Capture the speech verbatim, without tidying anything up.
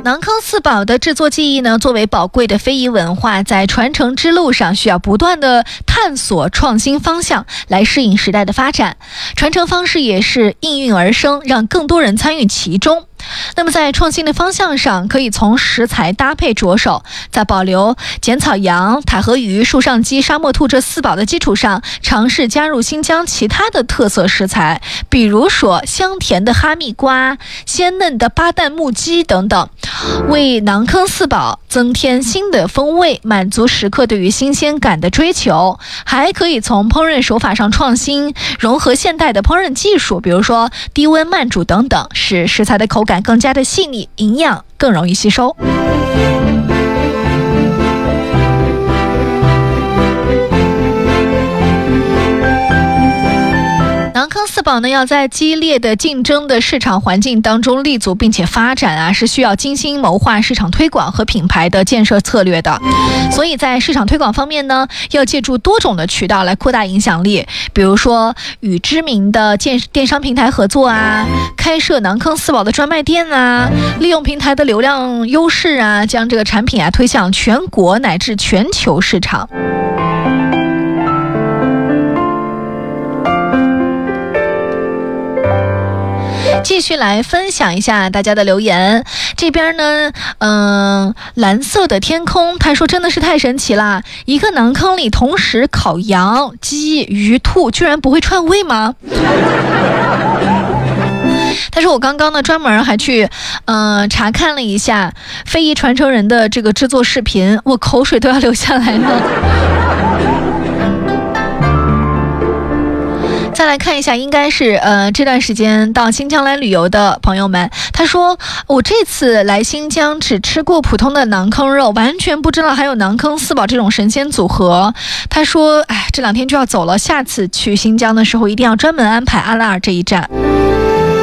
囊坑四宝的制作技艺呢，作为宝贵的非遗文化，在传承之路上需要不断的探索创新方向，来适应时代的发展。传承方式也是应运而生，让更多人参与其中。那么在创新的方向上，可以从食材搭配着手，在保留剪草羊、塔河鱼、树上鸡、沙漠兔这四宝的基础上，尝试加入新疆其他的特色食材，比如说香甜的哈密瓜、鲜嫩的巴旦木鸡等等，为囊坑四宝增添新的风味，满足食客对于新鲜感的追求。还可以从烹饪手法上创新，融合现代的烹饪技术，比如说低温慢煮等等，使食材的口感更加的细腻，营养更容易吸收。囊坑四宝呢，要在激烈的竞争的市场环境当中立足并且发展啊，是需要精心谋划市场推广和品牌的建设策略的。所以在市场推广方面呢，要借助多种的渠道来扩大影响力，比如说与知名的电电商平台合作啊，开设囊坑四宝的专卖店啊，利用平台的流量优势啊，将这个产品啊推向全国乃至全球市场。继续来分享一下大家的留言。这边呢，嗯、呃，蓝色的天空，他说真的是太神奇啦！一个囊坑里同时烤羊、鸡、鱼、兔，居然不会串味吗？但是我刚刚呢专门还去呃查看了一下非遗传承人的这个制作视频，我口水都要流下来了。再来看一下，应该是呃这段时间到新疆来旅游的朋友们，他说我这次来新疆只吃过普通的囊坑肉，完全不知道还有囊坑四宝这种神仙组合。他说哎，这两天就要走了，下次去新疆的时候一定要专门安排阿拉尔这一站。